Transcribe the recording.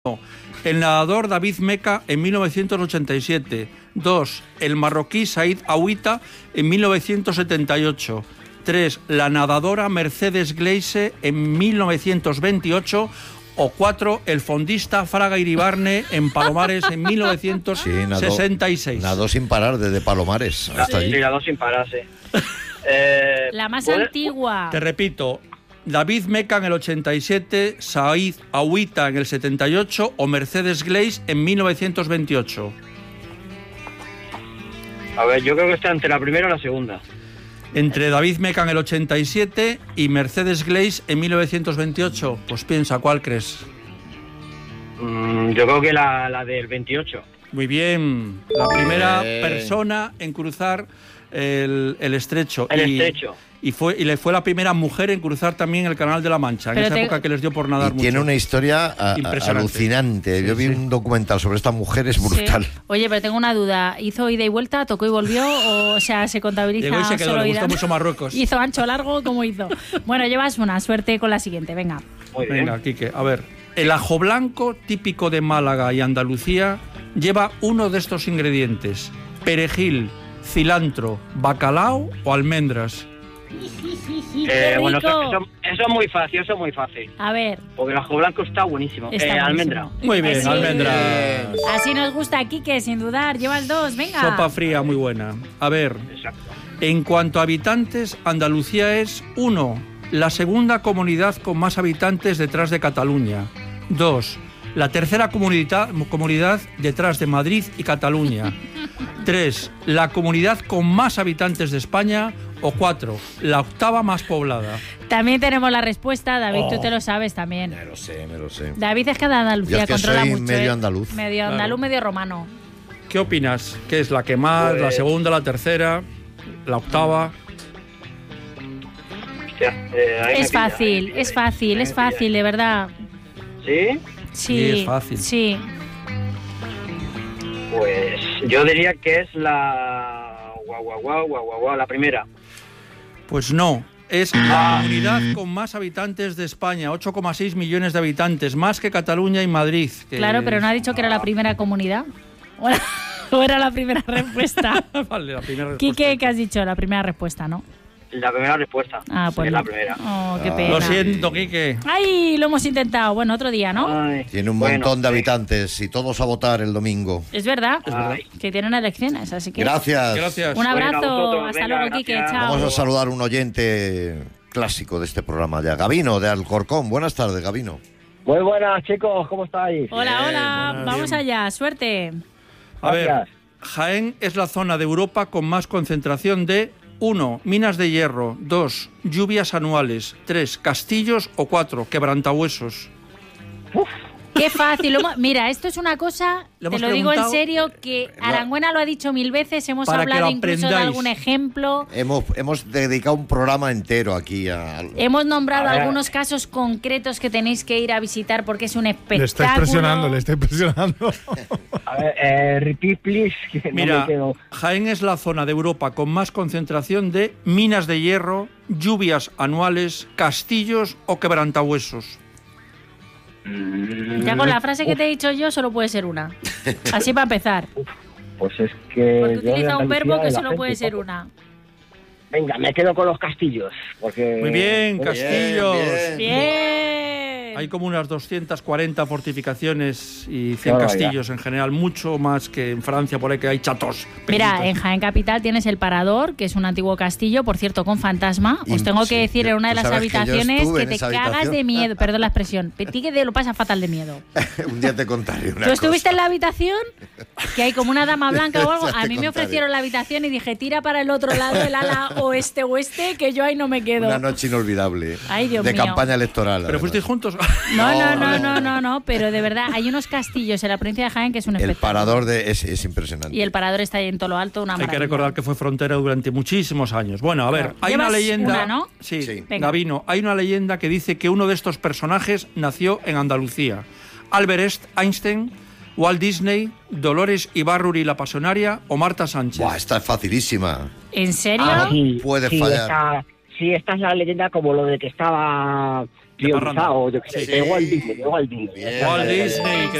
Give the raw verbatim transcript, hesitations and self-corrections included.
El nadador David Meca en mil novecientos ochenta y siete. dos. El marroquí Said Aouita en mil novecientos setenta y ocho. tres. La nadadora Mercedes Gleise en mil novecientos veintiocho. O cuatro. El fondista Fraga Iribarne en Palomares en mil novecientos sesenta y seis. Sí, nadó, nadó sin parar desde Palomares hasta sí, allí. Sí, nadó sin parar, sí. eh, La más ¿puede? antigua. Te repito, David Meca en el ochenta y siete, Said Aouita en el setenta y ocho o Mercedes Gleise en mil novecientos veintiocho. A ver, yo creo que está entre la primera y la segunda. Entre David Meca en el ochenta y siete y Mercedes Gleise en mil novecientos veintiocho. Pues piensa, ¿cuál crees? Mm, yo creo que la, la del veintiocho. Muy bien. La primera Bien. persona en cruzar el, el estrecho. El y, estrecho. Y fue y le fue la primera mujer en cruzar también el Canal de la Mancha, en Pero esa te- época que les dio por nadar Y mucho. tiene una historia a- a- Impresionante. alucinante. Sí, Yo vi sí. un documental sobre esta mujer, es brutal. Sí. Oye, pero tengo una duda. ¿Hizo ida y vuelta, tocó y volvió? O, o sea, ¿se contabiliza Llegó y se quedó, solo le ida? gustó mucho Marruecos. ¿Hizo ancho largo? ¿Cómo hizo? Bueno, llevas una suerte con la siguiente, venga. Muy bien. Venga, Quique, a ver. El ajo blanco, típico de Málaga y Andalucía, lleva uno de estos ingredientes: perejil, cilantro, bacalao o almendras. Eh, ¡Qué bueno, eso, rico! eso- eso es muy fácil, eso es muy fácil. A ver. Porque el ajo blanco está buenísimo. Está eh, buenísimo. almendra. Muy bien, Así- almendras. Así nos gusta, Quique, sin dudar. Llevas dos, venga. Sopa fría, muy buena. A ver, Exacto. en cuanto a habitantes, Andalucía es uno, la segunda comunidad con más habitantes detrás de Cataluña. dos. La tercera comunidad, comunidad detrás de Madrid y Cataluña. tres. La comunidad con más habitantes de España. O cuatro. La octava más poblada. También tenemos la respuesta, David, Oh. tú te lo sabes también. Me lo sé, me lo sé. David es que de Andalucía Yo es que controla soy mucho. medio ¿eh? andaluz. Medio andaluz, Claro. medio romano. ¿Qué opinas? ¿Qué es la que más, la Pues- segunda, la tercera, la octava? Hostia, eh, ahí me Es pilla, fácil, ahí me es pilla, fácil, ahí es me pilla. fácil, de verdad. ¿Sí? Sí, Sí, es fácil. Sí. Pues yo diría que es la... Guau, guau, guau, guau, guau, guau, la primera. Pues no. Es la comunidad con más habitantes de España, ocho coma seis millones de habitantes, más que Cataluña y Madrid. que- Claro, pero no ha dicho que era la primera comunidad. ¿O era, o era la primera respuesta? Vale, la primera respuesta. Quique, ¿qué has dicho? La primera respuesta, ¿no? La primera respuesta. Ah, Sí, pues es no. la primera. Oh, qué Ah. pena. Lo siento, Quique. ¡Ay! Lo hemos intentado. Bueno, otro día, ¿no? Ay, Tiene un bueno, montón de sí. habitantes y todos a votar el domingo. Es verdad Ay. que tienen elecciones, así que... Gracias. Gracias. Un abrazo. Bueno, a vosotros, Hasta venga, luego, Quique. gracias. Chao. Vamos a saludar a un oyente clásico de este programa ya. Gabino, de Alcorcón. Buenas tardes, Gabino. Muy buenas, chicos, ¿cómo estáis? Hola, Bien, hola. buenas, Vamos bien. allá. Suerte. A ver, Gracias. Jaén es la zona de Europa con más concentración de uno. Minas de hierro. dos. Lluvias anuales. tres. Castillos. O cuatro. Quebrantahuesos. Qué fácil. lo hemos- Mira, esto es una cosa, Le te hemos lo digo en preguntado- serio, que Arangüena lo ha dicho mil veces, hemos Para que hablado lo incluso de aprendáis. algún ejemplo. Hemos, hemos dedicado un programa entero aquí a... Hemos nombrado A ver. algunos casos concretos que tenéis que ir a visitar porque es un espectáculo. Le está impresionando, le está impresionando. A ver, eh, repeat, please, que no Mira, me quedo. Jaén es la zona de Europa con más concentración de minas de hierro, lluvias anuales, castillos o quebrantahuesos. Ya con la frase que te he dicho yo solo puede ser una. Así para empezar. Pues es que... Porque yo de utiliza un Andalucía verbo que de la solo gente puede ser poco. una. Venga, me quedo con los castillos, porque... Muy bien, Bueno, castillos. bien. Bien. Hay como unas doscientas cuarenta fortificaciones y Qué cien barbaridad. castillos en general, mucho más que en Francia, por ahí que hay chatos. Mira, pequeñitos. en Jaén Capital tienes el Parador, que es un antiguo castillo, por cierto, con fantasma. Os Y- tengo sí, que decir en una de tú las sabes que yo habitaciones estuve que en te esa cagas habitación. de miedo. Perdón la expresión. Ti que te lo pasas fatal de miedo. Un día te contaré una ¿Tú estuviste cosa. en la habitación? Que hay como una dama blanca o algo. Ya te A mí me contaré. ofrecieron la habitación y dije, tira para el otro lado, el ala oeste-oeste, que yo ahí no me quedo. Una noche inolvidable. Ay, Dios de mío. campaña electoral. ¿Pero además. fuisteis juntos? No, no, No, no, no. no, no, no, pero de verdad hay unos castillos en la provincia de Jaén que es un El espectáculo. parador de, es, es impresionante. Y el Parador está ahí en todo lo alto, una Hay que maravilla. recordar que fue frontera durante muchísimos años. Bueno, a ver, Claro. hay una Llevas leyenda... una, ¿no? Sí, Sí. Venga. Gabino, hay una leyenda que dice que uno de estos personajes nació en Andalucía. Albert Einstein, Walt Disney, Dolores Ibárruri la Pasionaria o Marta Sánchez. Buah, esta es facilísima. ¿En serio? Ah, sí, Puede sí, fallar. Esta, sí, esta es la leyenda como lo de que estaba priorizado, yo qué sé, Sí. de Walt Disney, de Walt Disney. Bien. Walt Disney, que